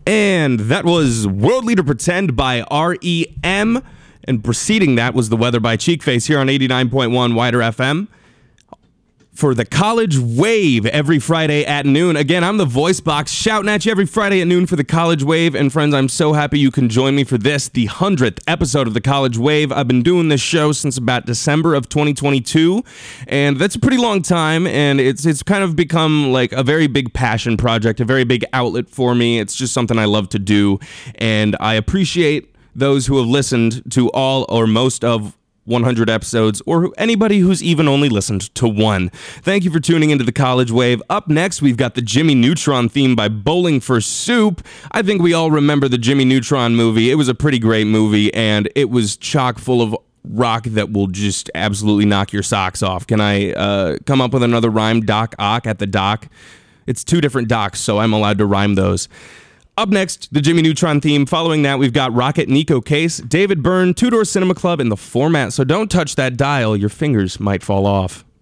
And that was World Leader Pretend by R.E.M. And preceding that was The Weather by Cheekface here on 89.1 Wider FM. For the College Wave every Friday at noon. Again, I'm the Voice Box shouting at you every Friday at noon for the College Wave. And friends, I'm so happy you can join me for this, the 100th episode of the College Wave. I've been doing this show since about December of 2022, and that's a pretty long time, and it's kind of become like a very big passion project, a very big outlet for me. It's just something I love to do, and I appreciate those who have listened to all or most of 100 episodes, or anybody who's even only listened to one. Thank you for tuning into the College Wave. Up next, we've got the Jimmy Neutron theme by Bowling for Soup. I think we all remember the Jimmy Neutron movie. It was a pretty great movie, and it was chock full of rock that will just absolutely knock your socks off. Can I come up with another rhyme? Doc Ock at the dock. It's two different docs, so I'm allowed to rhyme those. Up next, the Jimmy Neutron theme. Following that, we've got Rocket Nico Case, David Byrne, Two Door Cinema Club, and The Format. So don't touch that dial. Your fingers might fall off.